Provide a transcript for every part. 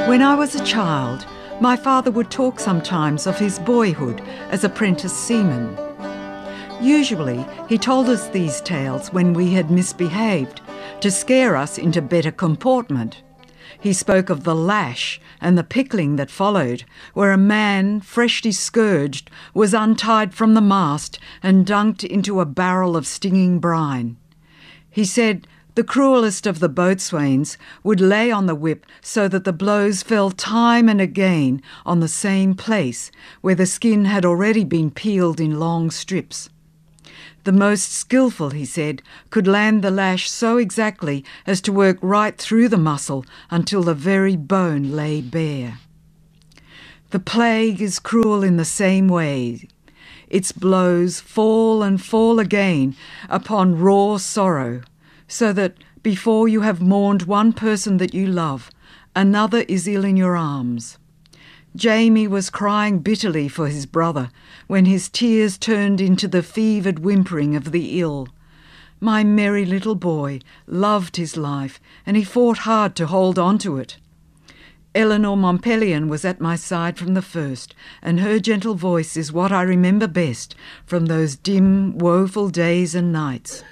When I was a child, my father would talk sometimes of his boyhood as apprentice seaman. Usually, he told us these tales when we had misbehaved, to scare us into better comportment. He spoke of the lash and the pickling that followed, where a man, freshly scourged, was untied from the mast and dunked into a barrel of stinging brine. He said the cruellest of the boatswains would lay on the whip so that the blows fell time and again on the same place where the skin had already been peeled in long strips. The most skilful, he said, could land the lash so exactly as to work right through the muscle until the very bone lay bare. The plague is cruel in the same way. Its blows fall and fall again upon raw sorrow, so that before you have mourned one person that you love, another is ill in your arms. Jamie was crying bitterly for his brother when his tears turned into the fevered whimpering of the ill. My merry little boy loved his life, and he fought hard to hold on to it. Eleanor Montpelion was at my side from the first, and her gentle voice is what I remember best from those dim, woeful days and nights.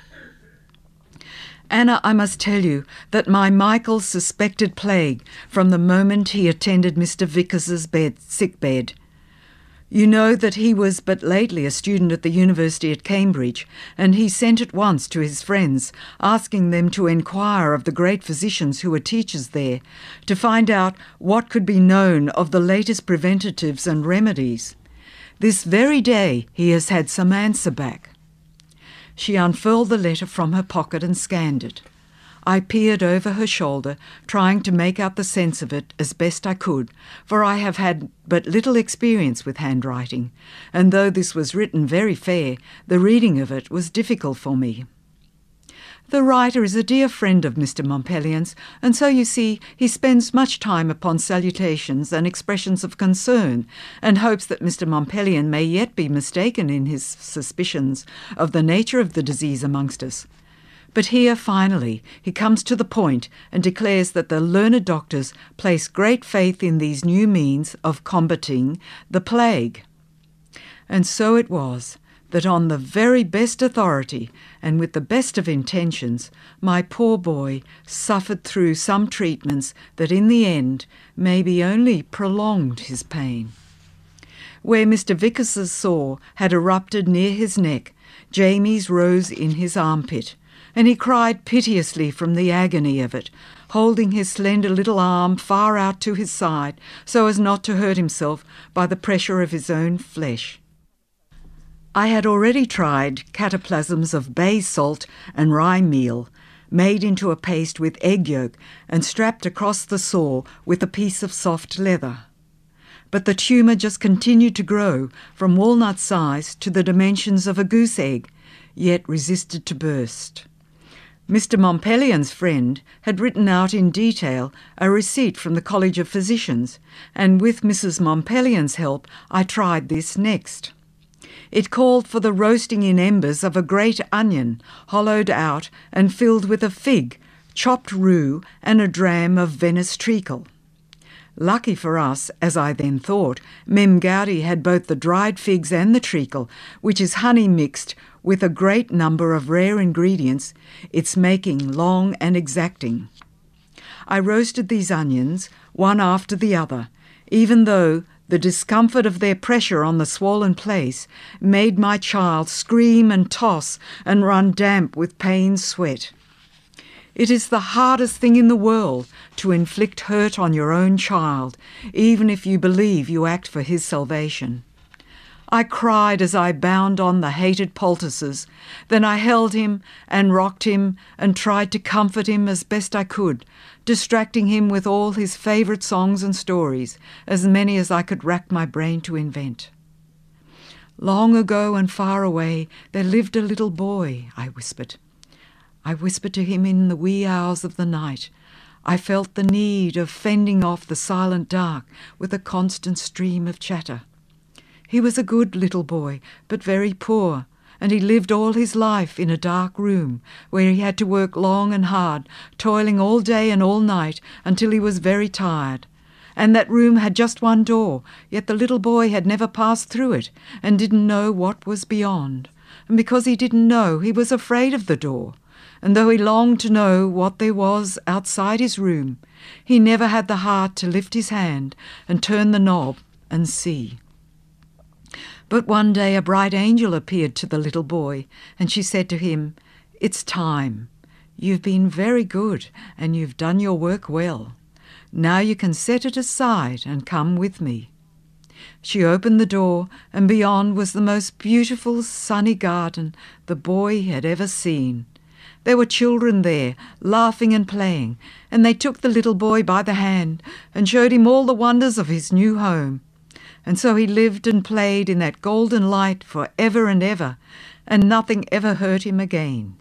Anna, I must tell you that my Michael suspected plague from the moment he attended Mr. Vickers's sick bed. You know that he was but lately a student at the University at Cambridge, and he sent at once to his friends, asking them to enquire of the great physicians who were teachers there, to find out what could be known of the latest preventatives and remedies. This very day he has had some answer back. She unfurled the letter from her pocket and scanned it. I peered over her shoulder, trying to make out the sense of it as best I could, for I have had but little experience with handwriting, and though this was written very fair, the reading of it was difficult for me. The writer is a dear friend of Mr. Montpelion's, and so you see he spends much time upon salutations and expressions of concern, and hopes that Mr. Montpelion may yet be mistaken in his suspicions of the nature of the disease amongst us. But here, finally, he comes to the point and declares that the learned doctors place great faith in these new means of combating the plague. And so it was that on the very best authority and with the best of intentions, my poor boy suffered through some treatments that in the end maybe only prolonged his pain. Where Mr. Vickers's sore had erupted near his neck, Jamie's rose in his armpit, and he cried piteously from the agony of it, holding his slender little arm far out to his side so as not to hurt himself by the pressure of his own flesh. I had already tried cataplasms of bay salt and rye meal, made into a paste with egg yolk and strapped across the sore with a piece of soft leather. But the tumour just continued to grow from walnut size to the dimensions of a goose egg, yet resisted to burst. Mr. Montpelion's friend had written out in detail a receipt from the College of Physicians, and with Mrs. Montpelion's help I tried this next. It called for the roasting in embers of a great onion, hollowed out and filled with a fig, chopped rue and a dram of Venice treacle. Lucky for us, as I then thought, Mem Gowdy had both the dried figs and the treacle, which is honey mixed with a great number of rare ingredients, its making long and exacting. I roasted these onions, one after the other, even though the discomfort of their pressure on the swollen place made my child scream and toss and run damp with pain sweat. It is the hardest thing in the world to inflict hurt on your own child, even if you believe you act for his salvation. I cried as I bound on the hated poultices. Then I held him and rocked him and tried to comfort him as best I could, distracting him with all his favourite songs and stories, as many as I could rack my brain to invent. Long ago and far away there lived a little boy, I whispered. I whispered to him in the wee hours of the night. I felt the need of fending off the silent dark with a constant stream of chatter. He was a good little boy, but very poor, and he lived all his life in a dark room where he had to work long and hard, toiling all day and all night until he was very tired. and that room had just one door, yet the little boy had never passed through it and didn't know what was beyond. And because he didn't know, he was afraid of the door. And though he longed to know what there was outside his room, he never had the heart to lift his hand and turn the knob and see. But one day a bright angel appeared to the little boy, and she said to him, "It's time. You've been very good, and you've done your work well. Now you can set it aside and come with me." She opened the door, and beyond was the most beautiful sunny garden the boy had ever seen. There were children there, laughing and playing, and they took the little boy by the hand and showed him all the wonders of his new home. And so he lived and played in that golden light for ever and ever, and nothing ever hurt him again.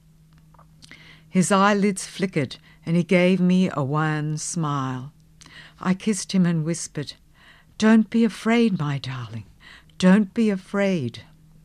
His eyelids flickered, and he gave me a wan smile. I kissed him and whispered, "Don't be afraid, my darling. Don't be afraid."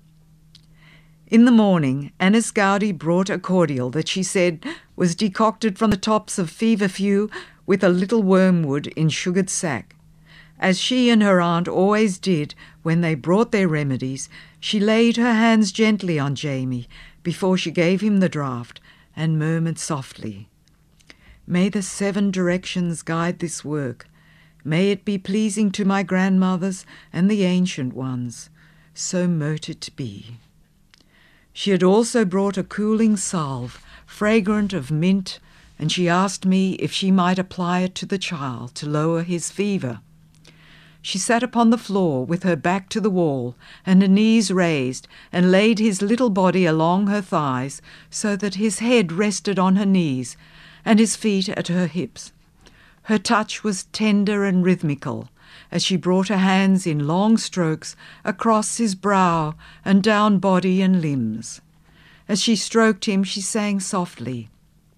In the morning, Annis Gowdy brought a cordial that she said was decocted from the tops of feverfew with a little wormwood in sugared sack. As she and her aunt always did when they brought their remedies, she laid her hands gently on Jamie before she gave him the draught and murmured softly, "May the 7 directions guide this work. May it be pleasing to my grandmothers and the ancient ones. So mote it be." She had also brought a cooling salve, fragrant of mint, and she asked me if she might apply it to the child to lower his fever. She sat upon the floor with her back to the wall and her knees raised, and laid his little body along her thighs so that his head rested on her knees and his feet at her hips. Her touch was tender and rhythmical as she brought her hands in long strokes across his brow and down body and limbs. As she stroked him, she sang softly,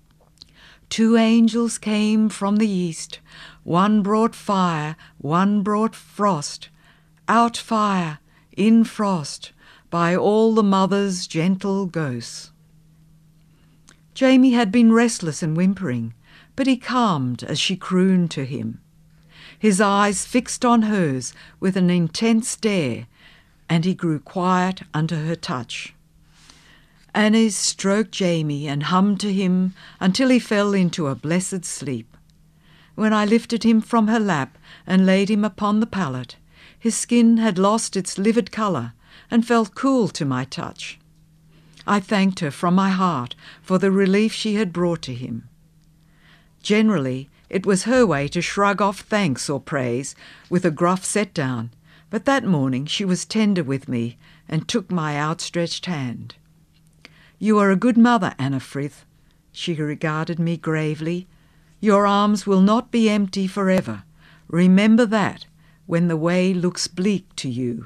"2 angels came from the east, one brought fire, one brought frost. Out fire, in frost, by all the mothers' gentle ghosts." Jamie had been restless and whimpering, but he calmed as she crooned to him. His eyes fixed on hers with an intense stare, and he grew quiet under her touch. Annis stroked Jamie and hummed to him until he fell into a blessed sleep. When I lifted him from her lap and laid him upon the pallet, his skin had lost its livid colour and felt cool to my touch. I thanked her from my heart for the relief she had brought to him. Generally, it was her way to shrug off thanks or praise with a gruff set-down, but that morning she was tender with me and took my outstretched hand. "You are a good mother, Anna Frith." She regarded me gravely. "Your arms will not be empty forever. Remember that when the way looks bleak to you."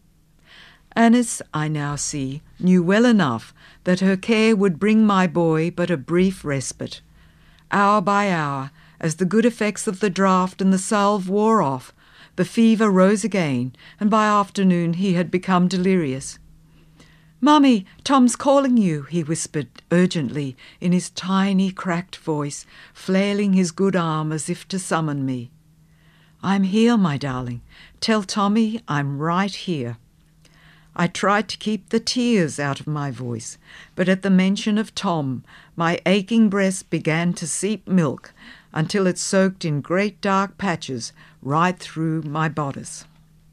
Annis, I now see, knew well enough that her care would bring my boy but a brief respite. Hour by hour, as the good effects of the draught and the salve wore off, the fever rose again, and by afternoon he had become delirious. "Mummy, Tom's calling you," he whispered urgently in his tiny, cracked voice, flailing his good arm as if to summon me. "I'm here, my darling. Tell Tommy I'm right here." I tried to keep the tears out of my voice, but at the mention of Tom, my aching breast began to seep milk until it soaked in great dark patches right through my bodice.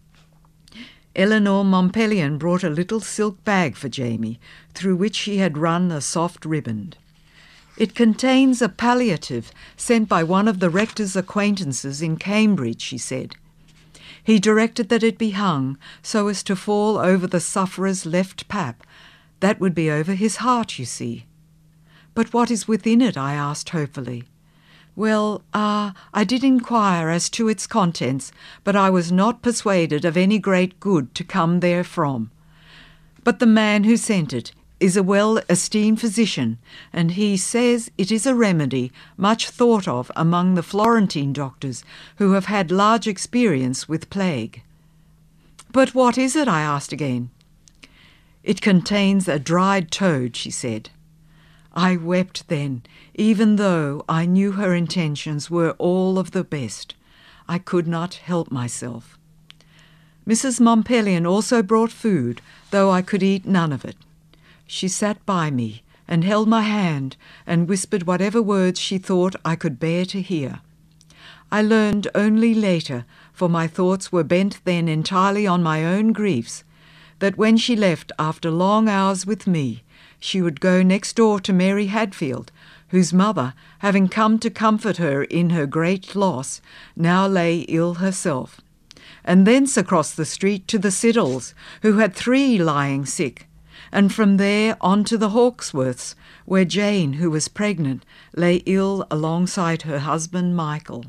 Eleanor Montpellier brought a little silk bag for Jamie, through which she had run a soft riband. "It contains a palliative sent by one of the rector's acquaintances in Cambridge," she said. "He directed that it be hung so as to fall over the sufferer's left pap. That would be over his heart, you see." "But what is within it?" I asked hopefully. "Well, I did inquire as to its contents, but I was not persuaded of any great good to come therefrom. But the man who sent it is a well-esteemed physician, and he says it is a remedy much thought of among the Florentine doctors who have had large experience with plague." "But what is it?" I asked again. "It contains a dried toad," she said. I wept then, even though I knew her intentions were all of the best. I could not help myself. Mrs. Montpelion also brought food, though I could eat none of it. She sat by me and held my hand and whispered whatever words she thought I could bear to hear. I learned only later, for my thoughts were bent then entirely on my own griefs, that when she left after long hours with me, she would go next door to Mary Hadfield, whose mother, having come to comfort her in her great loss, now lay ill herself, and thence across the street to the Siddles, who had 3 lying sick, and from there on to the Hawksworths, where Jane, who was pregnant, lay ill alongside her husband Michael.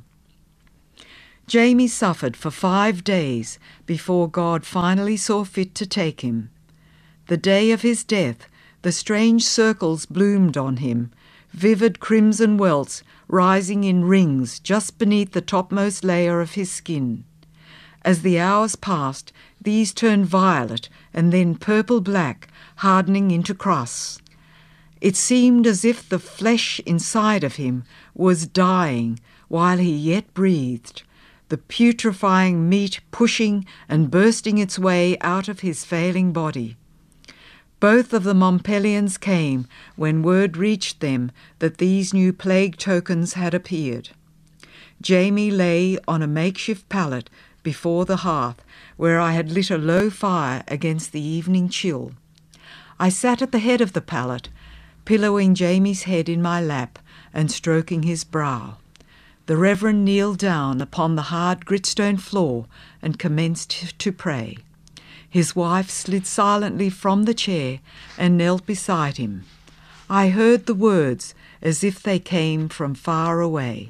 Jamie suffered for 5 days before God finally saw fit to take him. The day of his death, the strange circles bloomed on him, vivid crimson welts rising in rings just beneath the topmost layer of his skin. As the hours passed, these turned violet and then purple-black, hardening into crusts. It seemed as if the flesh inside of him was dying while he yet breathed, the putrefying meat pushing and bursting its way out of his failing body. Both of the Montpelions came when word reached them that these new plague tokens had appeared. Jamie lay on a makeshift pallet before the hearth, where I had lit a low fire against the evening chill. I sat at the head of the pallet, pillowing Jamie's head in my lap and stroking his brow. The Reverend kneeled down upon the hard gritstone floor and commenced to pray. His wife slid silently from the chair and knelt beside him. I heard the words as if they came from far away.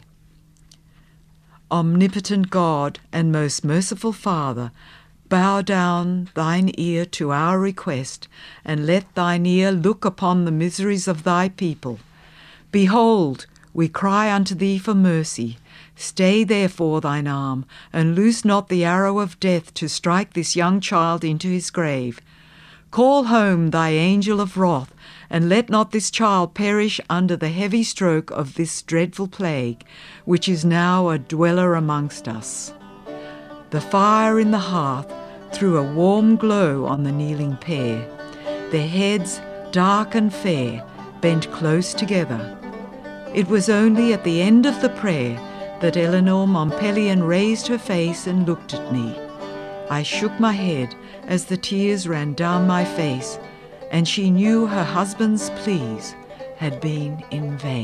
Omnipotent God and most merciful Father, bow down thine ear to our request, and let thine ear look upon the miseries of thy people. Behold, we cry unto thee for mercy. Stay therefore thine arm, and loose not the arrow of death to strike this young child into his grave. Call home thy angel of wrath, and let not this child perish under the heavy stroke of this dreadful plague, which is now a dweller amongst us. The fire in the hearth threw a warm glow on the kneeling pair, their heads, dark and fair, bent close together. It was only at the end of the prayer that Eleanor Montpelion raised her face and looked at me. I shook my head as the tears ran down my face, and she knew her husband's pleas had been in vain.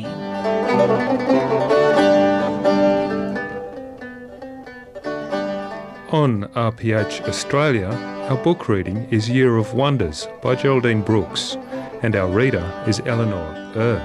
On RPH Australia, our book reading is Year of Wonders by Geraldine Brooks, and our reader is Eleanor